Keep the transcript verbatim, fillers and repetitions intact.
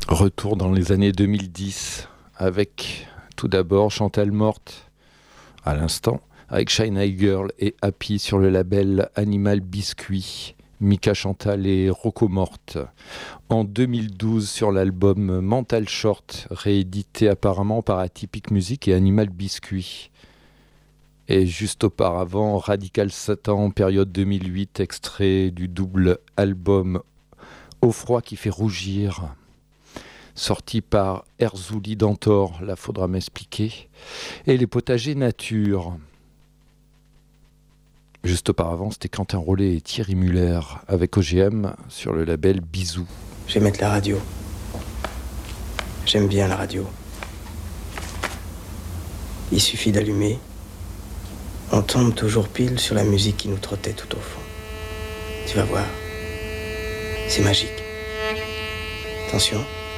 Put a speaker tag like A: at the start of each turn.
A: Retour dans les années deux mille dix avec tout d'abord Chantal Morte à l'instant, avec Shy Girl et Happy sur le label Animal Biscuit, Mika Chantal et Rocco Morte. En deux mille douze sur l'album Mental Short, réédité apparemment par Atypique Music et Animal Biscuit. Et juste auparavant, Radical Satan, période deux mille huit, extrait du double album Au froid qui fait rougir, sorti par Erzouli Dantor, là faudra m'expliquer, et Les Potagers Nature. Juste auparavant, c'était Quentin Rollet et Thierry Muller avec O G M sur le label Bisous.
B: J'aime mettre la radio. J'aime bien la radio. Il suffit d'allumer. On tombe toujours pile sur la musique qui nous trottait tout au fond. Tu vas voir. C'est magique. Attention.